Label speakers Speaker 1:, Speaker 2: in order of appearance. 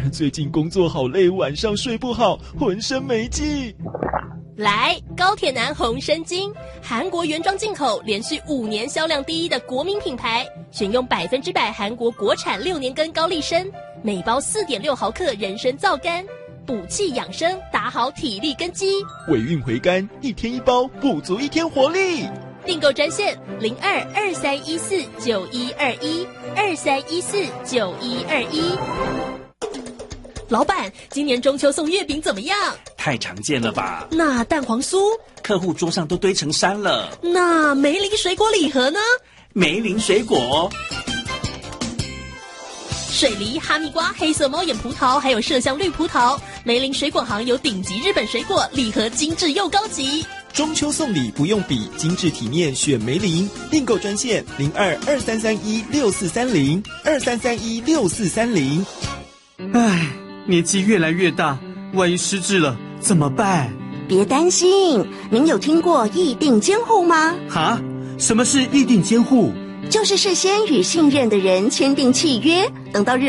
Speaker 1: 最近工作好累，晚上睡不好，浑身没劲。
Speaker 2: 来，高铁男红参精，韩国原装进口，连续5年销量第一的国民品牌，选用100%韩国国产6年根高丽参，每包4.6毫克人参皂苷，补气养生，打好体力根基。
Speaker 1: 尾韵回甘，1天1包，补足1天活力。
Speaker 2: 订购专线02-2314-9121，2314-9121。老板，今年中秋送月饼怎么样？
Speaker 3: 太常见了吧？
Speaker 2: 那蛋黄酥？
Speaker 3: 客户桌上都堆成山了。
Speaker 2: 那梅林水果礼盒呢？
Speaker 3: 梅林水果。
Speaker 2: 水梨、哈密瓜、黑色猫眼葡萄，还有麝香绿葡萄。梅林水果行有顶级日本水果，礼盒精致又高级。
Speaker 1: 中秋送礼不用比，精致体面选梅林。订购专线02-2331-6430，2331-6430。
Speaker 4: 唉，年纪越来越大，万一失智了怎么办？
Speaker 5: 别担心，您有听过议定监护吗？
Speaker 4: 哈？什么是议定监护？
Speaker 5: 就是事先与信任的人签订契约，等到日